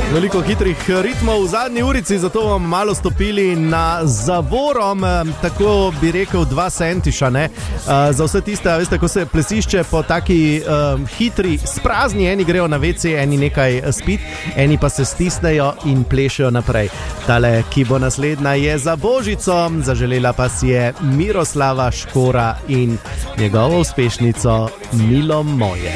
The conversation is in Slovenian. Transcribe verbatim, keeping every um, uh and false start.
Veliko hitrih ritmov v zadnji urici, zato bomo malo stopili na zavorom, tako bi rekel dva sentiša, ne? Uh, za vse tiste, veste, ko se plesišče po taki um, hitri sprazni, eni grejo na vece, eni nekaj spit, eni pa se stisnejo in plešejo naprej. Tale, ki bo naslednja, je za Božico, zaželela pa si je Miroslava Škora in njegovo uspešnico Milo moje.